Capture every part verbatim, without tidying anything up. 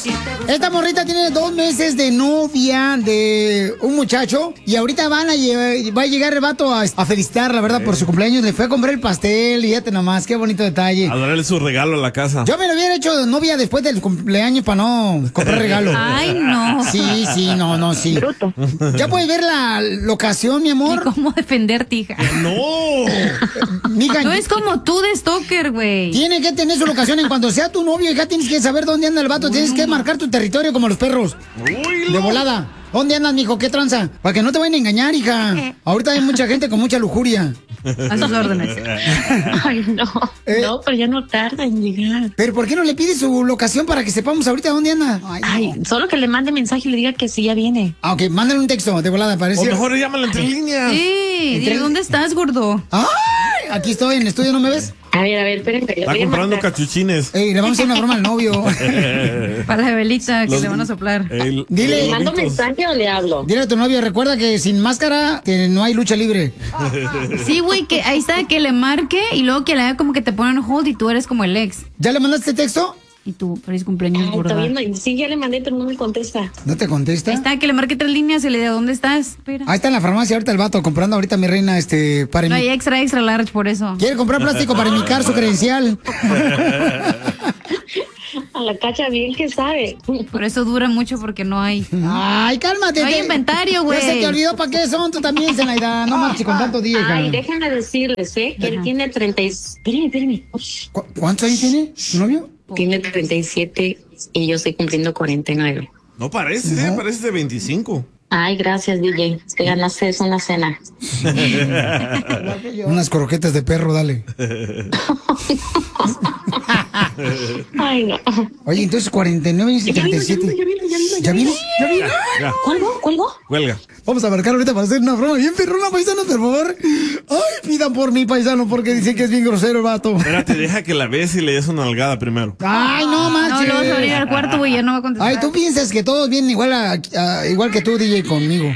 Esta morrita tiene dos meses de novia de un muchacho y ahorita van a llevar, va a llegar el vato a, a felicitarla, ¿verdad? Por su cumpleaños. Le fue a comprar el pastel y ya te nomás, qué bonito detalle. A darle su regalo a la casa. Yo me lo hubiera hecho de novia después del cumpleaños para no comprar regalo. Ay, no. Sí, sí, no, no, sí. Bruto. ¿Ya puedes ver la locación, mi amor? ¿Y cómo defenderte, hija? ¡No! Mija, No es como tú de stalker, güey. tiene que tener su locación. En cuanto sea tu novio, hija, tienes que saber dónde anda el vato. Tienes que marcar tu territorio como los perros. Uy, De volada. ¿Dónde andas, mijo? ¿Qué tranza? Para que no te vayan a engañar, hija. Ahorita hay mucha gente con mucha lujuria. A sus órdenes. Ay, no. Eh. No, pero ya no tarda en llegar. ¿Pero por qué no le pides su locación para que sepamos ahorita dónde anda? Ay, Ay, no. solo que le mande mensaje y le diga que sí, ya viene. Ah, ok, mándale un texto de volada, O parece. mejor llámala entre líneas. Sí, dile, ¿dónde estás, gordo? ¡Ay! Aquí estoy en el estudio, ¿no me ves? A ver, a ver, espérenme. le Está voy a comprando mandar. cachuchines. Ey, le vamos a hacer una broma al novio. Para la velita que Los- le van a soplar. El- Dile- ¿Le los mando lobitos. mensaje o le hablo? Dile a tu novio, recuerda que sin máscara que no hay lucha libre. Sí, güey, que ahí está, que le marque y luego que le haga como que te ponen hold y tú eres como el ex. ¿Ya le mandaste texto? Y tú, feliz cumpleaños, Ay, gorda. todavía no. Sí, ya le mandé, pero no me contesta. ¿No te contesta? Ahí está, que le marque tres líneas y le diga, ¿dónde estás? Espera. Ahí está en la farmacia ahorita el vato comprando ahorita mi reina este para No mi... hay extra, extra large por eso. Quiere comprar plástico para imitar su credencial. A la cacha bien que sabe. Por eso dura mucho porque no hay. Ay, cálmate. No hay te- inventario, güey. Ya se te olvidó para qué son tú también, Zenaida. No marches con tanto día, hija. Ay, déjenme decirles, ¿eh? Que él tiene treinta y... Espérenme, espérenme. Ush. ¿Cu- ¿Cuántos años tiene su novio? Tiene treinta y siete y yo estoy cumpliendo cuarenta y nueve. No parece, ¿eh? Parece de veinticinco. Ay, gracias, D J. Te ganaste eso, una cena. Unas croquetas de perro, dale. Ay, no. Oye, entonces cuarenta y nueve años y Ya treinta vino, y ya vino, siete. ya vino, ya vino, ¿Ya vino? ¿Ya vino? Ya, ¿Cuelgo? ¿Cuelgo? cuelga. Vamos a marcar ahorita para hacer una broma bien perrona, paisanos, por favor. Ay, pidan por mí, paisano, porque dicen que es bien grosero el vato. Espérate, deja que la ves y le des una nalgada primero. Ay, no No, manches. lo vas a abrir al cuarto, güey, ya no va a contestar. Ay, tú piensas que todos vienen igual a, a- igual que tú, D J, conmigo.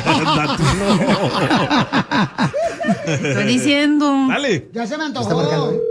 Estoy diciendo. Dale. Ya se me antojó. Está marcando, ¿eh?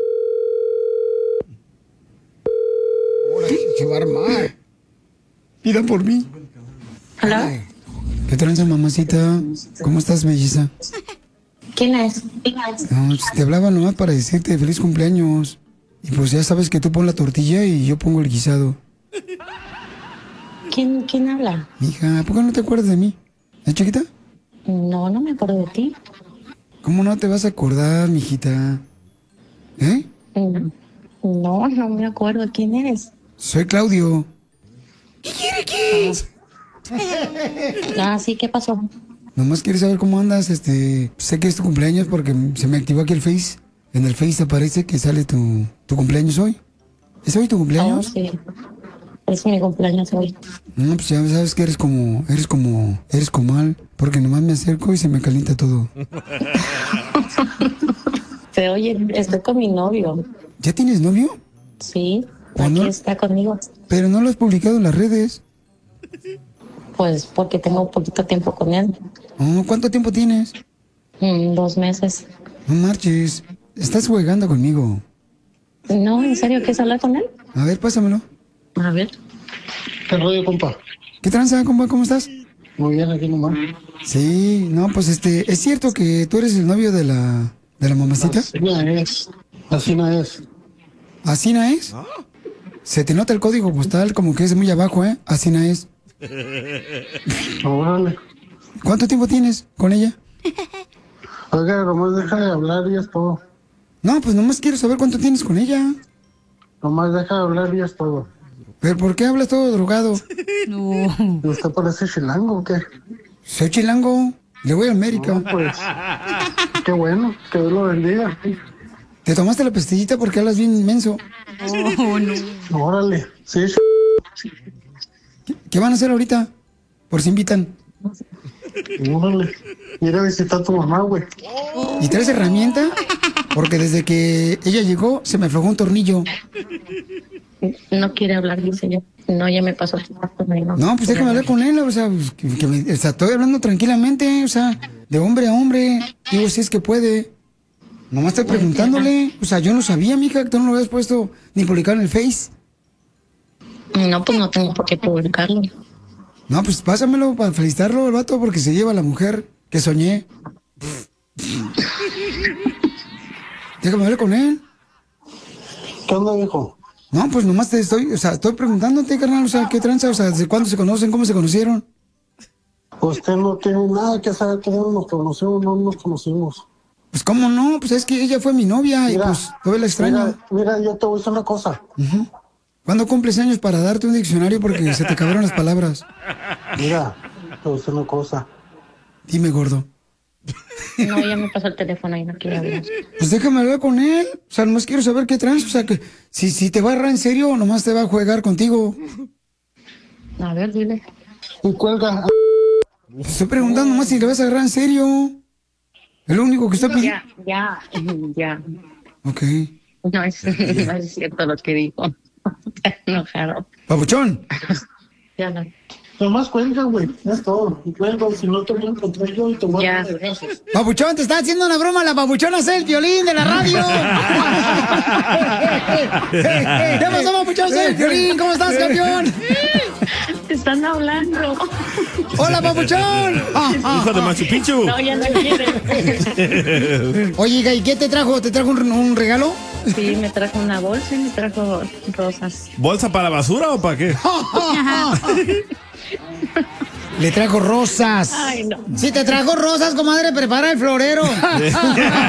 Ahora sí se va a armar. Pidan por mí. ¿Hola? Ay, ¿qué tranza, mamacita? ¿Cómo estás, belleza? ¿Quién es? No, pues, te hablaba nomás para decirte feliz cumpleaños. Y pues ya sabes que tú pon la tortilla y yo pongo el guisado. ¿Quién, quién habla? Hija, ¿por qué no te acuerdas de mí? ¿Eh, chiquita? No, no me acuerdo de ti. ¿Cómo no te vas a acordar, mijita? ¿Eh? Mm, No, no me acuerdo. ¿Quién eres? Soy Claudio. Ah, sí, ¿qué pasó? Nomás quiero saber cómo andas, este... Sé que es tu cumpleaños porque se me activó aquí el Face. En el Face aparece que sale tu, tu cumpleaños hoy. ¿Es hoy tu Oh, cumpleaños? sí. Es mi cumpleaños hoy. No, pues ya sabes que eres como... Eres como... Eres comal. Porque nomás me acerco y se me calienta todo. Pero oye, estoy con mi novio. ¿Ya tienes novio? Sí, ¿Cuándo? aquí está conmigo. Pero no lo has publicado en las redes. Pues porque tengo poquito tiempo con él. Oh, ¿cuánto tiempo tienes? Mm, dos meses. No marches. Estás jugando conmigo. No, ¿en serio quieres hablar con él? A ver, pásamelo. A ver. ¿Qué rollo, compa? ¿Qué tranza, compa? ¿Cómo estás? Muy bien, aquí nomás. Sí, no, pues este... ¿Es cierto que tú eres el novio de la... de la mamacita? Así no es. Así no es. ¿Así no es? Se te nota el código postal como que es muy abajo, ¿eh? Así no es. Órale. ¿Cuánto tiempo tienes con ella? Oiga, nomás deja de hablar y es todo. No, pues nomás quiero saber cuánto tienes con ella. Nomás deja de hablar y es todo. ¿Pero por qué hablas todo drogado? No. ¿Usted parece chilango o qué? Soy chilango. Le voy a América. No, pues, qué bueno, que Dios lo bendiga. ¿Te tomaste la pastillita porque hablas bien inmenso? Oh, no. Órale, sí, ¿Qué, qué van a hacer ahorita? Por si invitan. órale. Ir a visitar a tu mamá, güey. ¿Y traes herramienta? Porque desde que ella llegó se me aflojó un tornillo. No quiere hablar, dice yo. No, ya me pasó el trabajo. No, No, pues déjame hablar con él, o sea, pues, que, que me- o sea, estoy hablando tranquilamente, o sea, de hombre a hombre. Digo, si es que puede. Nomás estoy preguntándole. O sea, yo no sabía, mija, que tú no lo habías puesto ni publicado en el Face. No, pues no tengo por qué publicarlo. No, pues pásamelo para felicitarlo el vato porque se lleva a la mujer que soñé. Déjame hablar con él. ¿Qué onda, viejo? No, pues nomás te estoy, o sea, estoy preguntándote, carnal, o sea, ¿qué tranza? O sea, ¿desde cuándo se conocen? ¿Cómo se conocieron? Usted no tiene nada que saber cómo nos conocimos, no nos conocimos. Pues, ¿cómo no? Pues es que ella fue mi novia Mira, y pues todavía la extraño. Mira, mira, yo te voy a decir una cosa. Uh-huh. ¿Cuándo cumples años para darte un diccionario porque se te acabaron las palabras? Mira, te voy a decir una cosa. Dime, gordo. No, ya me pasó el teléfono y no quiero hablar. Pues déjame hablar con él. O sea, nomás quiero saber qué trans. O sea, que si, si te va a agarrar en serio, nomás te va a jugar contigo. A ver, dile. Y cuelga. Te estoy preguntando nomás si le vas a agarrar en serio. Es lo único que estoy pidiendo. Ya, ya, ya. Ok. No es, no es cierto lo que dijo. Está enojado. Papuchón. Ya no. Nomás cuelga, güey. Es todo. Y cuelga, si no te voy a encontrar yo y te voy a Ya. dar besos. Papuchón, te está haciendo una broma. La papuchona es el violín de la radio. ¿Qué pasó, papuchón? Soy el violín. ¿Cómo estás, campeón? Te están hablando. Hola, papuchón. Hijo de Machu Picchu. No, ya no quiere. Oye, hija, ¿y qué te trajo? ¿Te trajo un, un regalo? Sí, me trajo una bolsa y me trajo rosas. ¿Bolsa para basura o para qué? Le trajo rosas. Ay, no. Si te trajo rosas, comadre, prepara el florero.